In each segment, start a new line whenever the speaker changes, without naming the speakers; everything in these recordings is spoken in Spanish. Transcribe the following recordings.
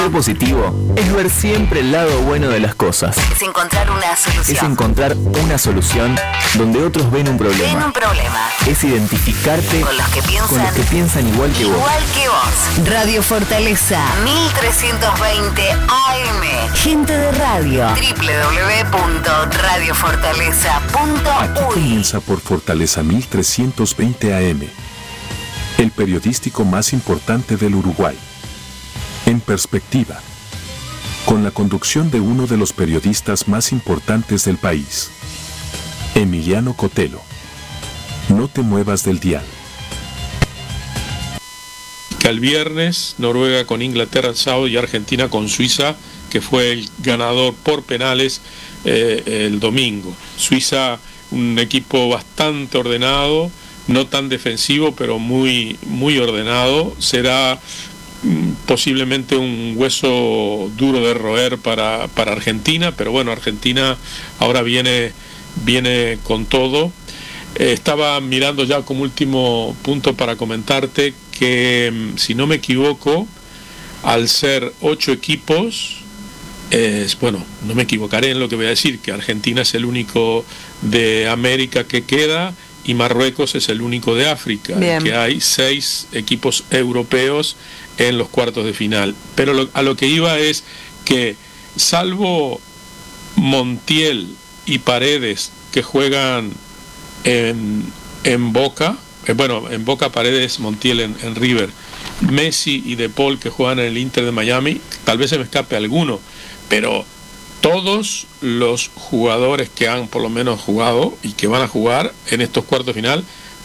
Ser positivo es ver siempre el lado bueno de las cosas.
Es encontrar una solución.
Es encontrar una solución donde otros ven un problema. Es identificarte
con los que
piensan igual que vos.
Igual que vos. Radio Fortaleza 1320 AM. Gente de radio. www.radiofortaleza.uy.
Aquí comienza por Fortaleza 1320 AM. El periodístico más importante del Uruguay. En perspectiva, con la conducción de uno de los periodistas más importantes del país, Emiliano Cotelo. No te muevas del dial.
Que el viernes, Noruega con Inglaterra el sábado y Argentina con Suiza, que fue el ganador por penales el domingo. Suiza, un equipo bastante ordenado, no tan defensivo, pero muy, muy ordenado. Será posiblemente un hueso duro de roer para Argentina, pero bueno, Argentina ahora viene con todo. Estaba mirando ya como último punto para comentarte que, si no me equivoco, al ser 8 equipos, bueno, no me equivocaré en lo que voy a decir, que Argentina es el único de América que queda y Marruecos es el único de África. Bien. Que hay 6 equipos europeos en los cuartos de final. Pero a lo que iba es que, salvo Montiel y Paredes, que juegan en Boca, en Boca Paredes, Montiel en River, Messi y De Paul, que juegan en el Inter de Miami, tal vez se me escape alguno, pero todos los jugadores que han por lo menos jugado y que van a jugar en estos cuartos de final,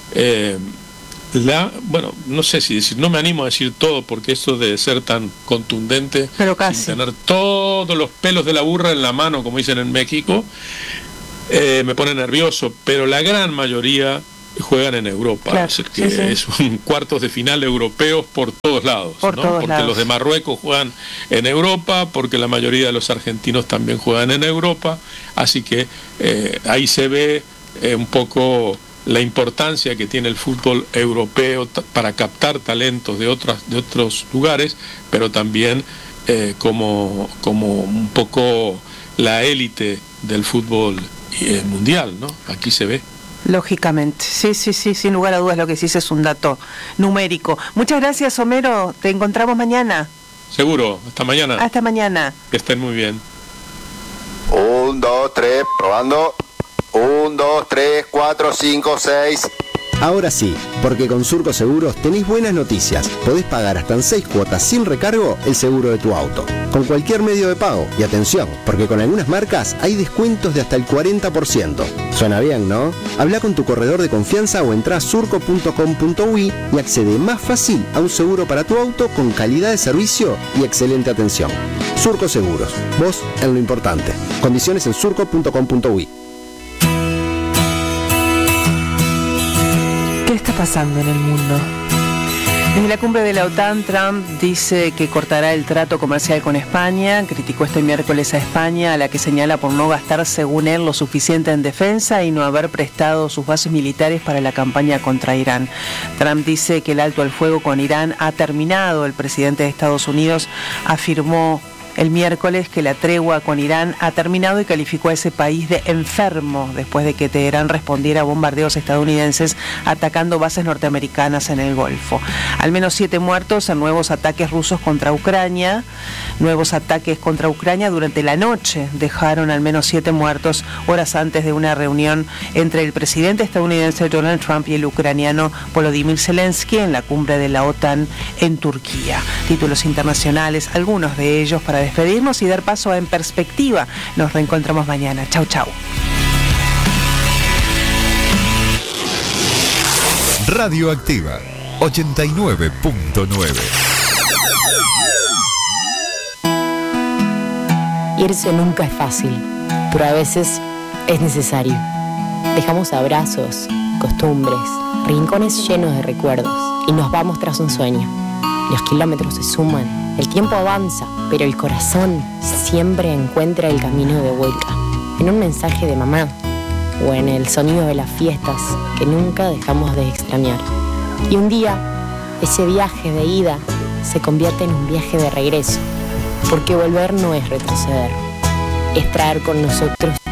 bueno, no sé si decir, no me animo a decir todo, porque eso de ser tan contundente,
pero casi,
sin tener todos los pelos de la burra en la mano, como dicen en México, me pone nervioso, pero la gran mayoría juegan en Europa, claro, es decir, que sí. Es un cuartos de final europeos por todos lados,
porque
lados. Los de Marruecos juegan en Europa, porque la mayoría de los argentinos también juegan en Europa, así que ahí se ve un poco la importancia que tiene el fútbol europeo para captar talentos de otros lugares, pero también como un poco la élite del fútbol mundial, ¿no? Aquí se ve.
Lógicamente, sí, sin lugar a dudas lo que decís es un dato numérico. Muchas gracias, Homero, te encontramos mañana.
Seguro, hasta mañana.
Hasta mañana.
Que estén muy bien.
1, 2, 3, probando. 1, 2, 3, 4, 5, 6.
Ahora sí, porque con Surco Seguros tenéis buenas noticias. Podés pagar hasta en 6 cuotas sin recargo el seguro de tu auto, con cualquier medio de pago. Y atención, porque con algunas marcas hay descuentos de hasta el 40%. Suena bien, ¿no? Habla con tu corredor de confianza o entrá a surco.com.uy y accede más fácil a un seguro para tu auto con calidad de servicio y excelente atención. Surco Seguros, vos en lo importante. Condiciones en surco.com.uy.
¿Qué está pasando en el mundo? Desde la cumbre de la OTAN, Trump dice que cortará el trato comercial con España. Criticó este miércoles a España, a la que señala por no gastar, según él, lo suficiente en defensa y no haber prestado sus bases militares para la campaña contra Irán. Trump dice que el alto al fuego con Irán ha terminado. El presidente de Estados Unidos afirmó el miércoles que la tregua con Irán ha terminado y calificó a ese país de enfermo después de que Teherán respondiera a bombardeos estadounidenses atacando bases norteamericanas en el Golfo. Al menos 7 muertos en nuevos ataques rusos contra Ucrania. Nuevos ataques contra Ucrania durante la noche dejaron al menos 7 muertos horas antes de una reunión entre el presidente estadounidense Donald Trump y el ucraniano Volodymyr Zelensky en la cumbre de la OTAN en Turquía. Títulos internacionales, algunos de ellos para despedirnos y dar paso a En Perspectiva. Nos reencontramos mañana. Chau, chau.
Radioactiva 89.9.
Irse nunca es fácil, pero a veces es necesario. Dejamos abrazos, costumbres, rincones llenos de recuerdos y nos vamos tras un sueño. Los kilómetros se suman, el tiempo avanza, pero el corazón siempre encuentra el camino de vuelta. En un mensaje de mamá o en el sonido de las fiestas que nunca dejamos de extrañar. Y un día, ese viaje de ida se convierte en un viaje de regreso. Porque volver no es retroceder, es traer con nosotros